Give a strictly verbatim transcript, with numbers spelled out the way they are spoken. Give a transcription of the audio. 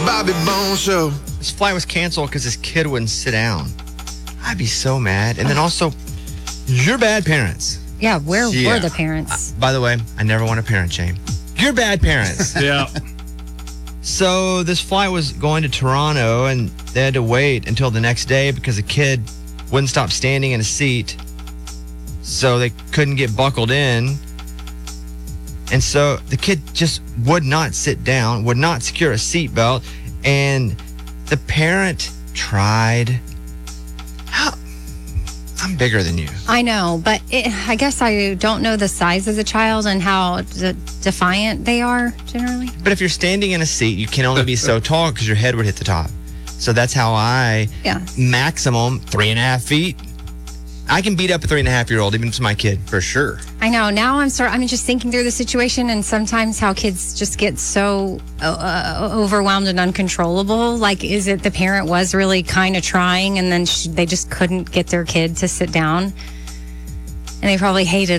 Bobby Bones Show. This flight was canceled because this kid wouldn't sit down. I'd be so mad. And then also, you're bad parents. Yeah, where Yeah. were the parents? Uh, by the way, I never want to parent shame. You're bad parents. Yeah. So this flight was going to Toronto, and they had to wait until the next day because the kid wouldn't stop standing in a seat. So they couldn't get buckled in. And so the kid just would not sit down, would not secure a seatbelt. And the parent tried. How? I'm bigger than you. I know, but it, I guess I don't know the size of the child and how de- defiant they are generally. But if you're standing in a seat, you can only be so tall because your head would hit the top. So that's how I, Yeah. maximum three and a half feet. I can beat up a three and a half year old, even if it's my kid. For sure. I know. Now I'm sort. I'm just thinking through the situation, and sometimes how kids just get so uh, overwhelmed and uncontrollable. Like, is it the parent was really kind of trying, and then sh- they just couldn't get their kid to sit down, and they probably hated